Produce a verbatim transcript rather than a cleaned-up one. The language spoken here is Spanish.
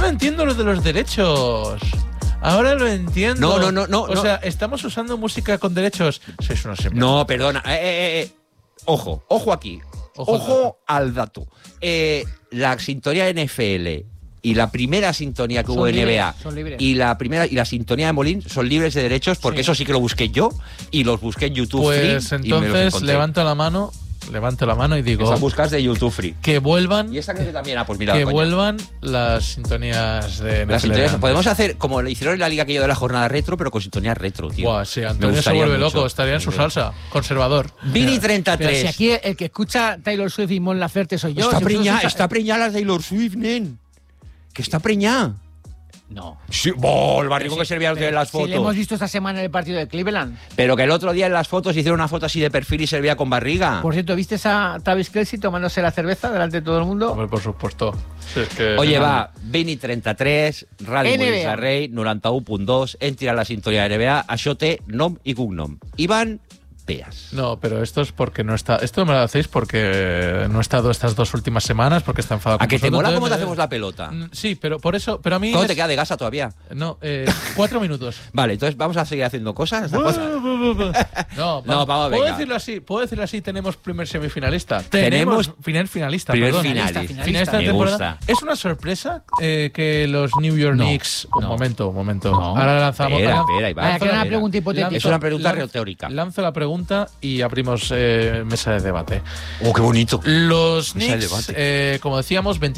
Ahora entiendo lo de los derechos. Ahora lo entiendo. No, no, no, no. O no. sea, estamos usando música con derechos. Sois unos siempre. No, perdona. Eh, eh, eh. Ojo, ojo aquí. Ojo, Ojo al dato. Eh, la sintonía N F L y la primera sintonía que Son hubo en libres, N B A son libres. y la primera y la sintonía de Molín son libres de derechos, porque Sí. eso sí que lo busqué yo y los busqué en YouTube Pues Free y me los entonces encontré. levanto la mano, levanto la mano y digo Esas buscas de YouTube Free. que vuelvan, Y esa que también, ah, pues mira, que coño. vuelvan las sintonías de N F L. Las sintonías, antes. podemos hacer como le hicieron en la liga aquello de la jornada retro, pero con sintonía retro, tío. Buah, sí, Me Antonio se gustaría vuelve mucho. loco, estaría en su salsa, conservador. Vini treinta y Pero tres. si aquí el que escucha Taylor Swift y Mon Laferte soy yo. Está si vosotros preñada, escucha- está preñada la Taylor Swift, nen. Que está preñada. No. Sí, oh, el barrigo Pero que si- servía pero en las Si fotos. le hemos visto esta semana en el partido de Cleveland. Pero que el otro día en las fotos hicieron una foto así de perfil y servía con barriga. Por cierto, ¿viste a Travis Kelce tomándose la cerveza delante de todo el mundo? Hombre, por supuesto. Sí, es que- Oye, va, Vini treinta y tres, Radi N B A. Molins de Rey, noranta u punt dos, entra la sintonía de N B A, això té nom i cognom. Iván Peas. No, pero esto es porque no está. Esto me lo hacéis porque no he estado estas dos últimas semanas, porque está enfadado ¿A con que te vosotros, mola cómo te entonces, hacemos la pelota? Mm, Sí, pero por eso. Pero a mí. ¿Cómo me- te queda de gasa todavía? No, eh, cuatro minutos. Vale, entonces vamos a seguir haciendo cosas. estas cosas. No, No, vamos, ¿puedo venga. decirlo así? ¿Puedo decirlo así? Tenemos primer semifinalista. Tenemos primer finalista. primer perdón. finalista. Finalista, Finalista de Me temporada. gusta. ¿Es una sorpresa eh, que los New York No, Knicks. Un no. momento, un momento. No. Ahora lanzamos. Espera, lanzo- espera, Iván. Ah, lanzo que era la- una pregunta hipotética. Es una pregunta lanzo- retórica. Lanzo la pregunta y abrimos eh, mesa de debate. Oh, qué bonito. Los Mesa de Knicks, debate. eh, como decíamos,